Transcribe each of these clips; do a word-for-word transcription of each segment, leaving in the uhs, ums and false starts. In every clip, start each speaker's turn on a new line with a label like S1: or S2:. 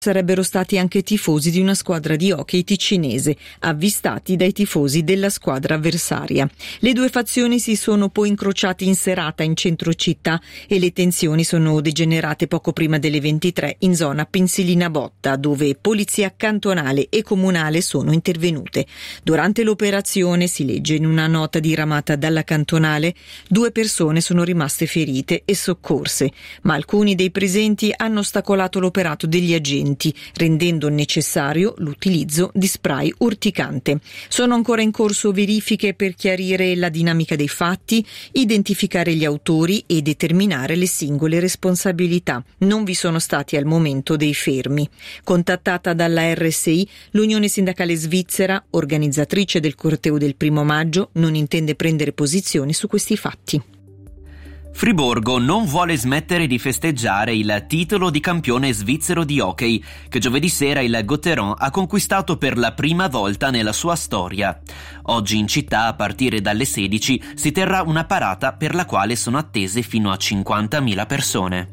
S1: Sarebbero stati anche tifosi di una squadra di hockey ticinese, avvistati dai tifosi della squadra avversaria. Le due fazioni si sono poi incrociate in serata in centro città e le tensioni sono degenerate poco prima delle ventitré in zona Pensilina Botta, dove polizia cantonale e comunale sono intervenute. Durante l'operazione, si legge in una nota diramata dalla cantonale, due persone sono rimaste ferite e soccorse, ma alcuni dei presenti hanno ostacolato l'operato degli agenti, rendendo necessario l'utilizzo di spray urticante. Sono ancora in corso verifiche per chiarire la dinamica dei fatti, identificare gli autori e determinare le singole responsabilità. Non vi sono stati al momento dei fermi. Contattata dalla R S I, l'Unione Sindacale Svizzera, organizzatrice del corteo del primo maggio, non intende prendere posizione su questi fatti.
S2: Friburgo non vuole smettere di festeggiare il titolo di campione svizzero di hockey che giovedì sera il Gotteron ha conquistato per la prima volta nella sua storia. Oggi in città, a partire dalle sedici, si terrà una parata per la quale sono attese fino a cinquantamila persone.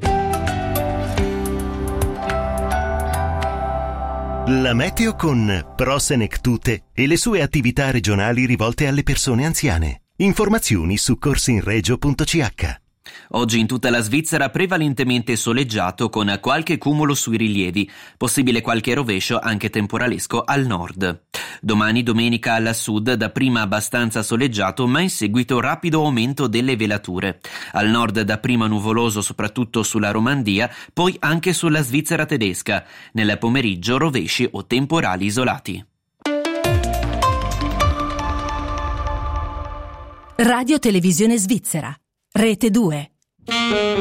S3: La meteo con Prosenectute e le sue attività regionali rivolte alle persone anziane. Informazioni su corsinregio punto c h.
S2: Oggi in tutta la Svizzera prevalentemente soleggiato con qualche cumulo sui rilievi, possibile qualche rovescio anche temporalesco al nord. Domani domenica al sud dapprima abbastanza soleggiato ma in seguito rapido aumento delle velature. Al nord dapprima nuvoloso soprattutto sulla Romandia, poi anche sulla Svizzera tedesca. Nel pomeriggio rovesci o temporali isolati.
S4: Radio Televisione Svizzera, Rete due.